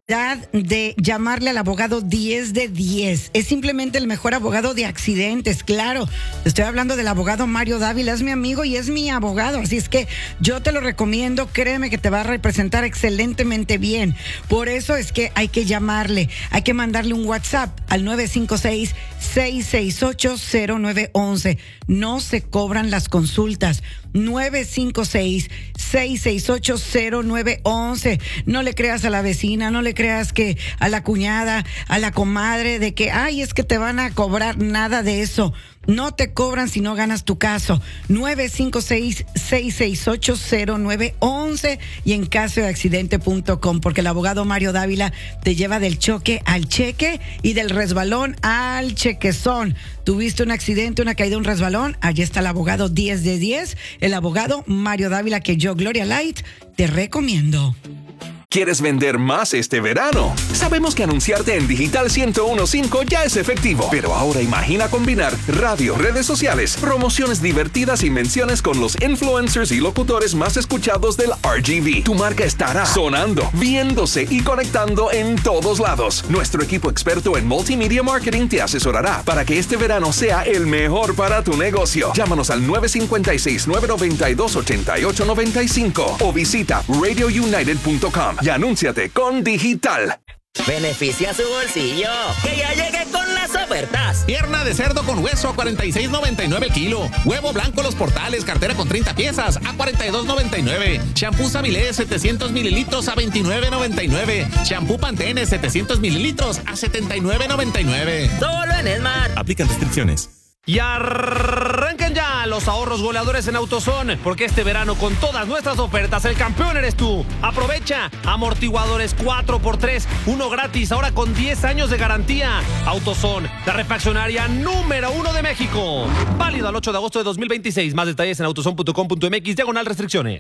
De llamarle al abogado 10 de 10. Es simplemente el mejor abogado de accidentes, claro. Estoy hablando del abogado Mario Dávila, es mi amigo y es mi abogado, así es que yo te lo recomiendo, créeme que te va a representar excelentemente bien. Por eso es que hay que llamarle, hay que mandarle un WhatsApp al 956-668-0911. No se cobran las consultas. 956-668-0911. No le creas a la vecina, no le creas que a la cuñada, a la comadre, de que, ay, es que te van a cobrar, nada de eso. No te cobran si no ganas tu caso. 956-668-0911 y en caso de accidente.com, porque el abogado Mario Dávila te lleva del choque al cheque y del resbalón al chequezón. ¿Tuviste un accidente, una caída, un resbalón? Allí está el abogado 10 de 10, el abogado Mario Dávila, que yo, Gloria Light, te recomiendo. ¿Quieres vender más este verano? Sabemos que anunciarte en Digital 101.5 ya es efectivo, pero ahora imagina combinar radio, redes sociales, promociones divertidas y menciones con los influencers y locutores más escuchados del RGV. Tu marca estará sonando, viéndose y conectando en todos lados. Nuestro equipo experto en multimedia marketing te asesorará para que este verano sea el mejor para tu negocio. Llámanos al 956-992-8895 o visita radiounited.com. Y anúnciate con Digital. Beneficia su bolsillo, que ya llegué con las ofertas. Pierna de cerdo con hueso a $46.99 el kilo. Huevo blanco Los Portales, cartera con 30 piezas a $42.99. Shampoo Savilé 700 mililitros a $29.99. Shampoo Pantene 700 mililitros a $79.99. Solo en Smart. Aplican restricciones. Y arranquen ya los ahorros goleadores en AutoZone, porque este verano con todas nuestras ofertas el campeón eres tú. Aprovecha amortiguadores 4x3, uno gratis, ahora con 10 años de garantía. AutoZone, la refaccionaria número 1 de México. Válido al 8 de agosto de 2026. Más detalles en autozone.com.mx/restricciones.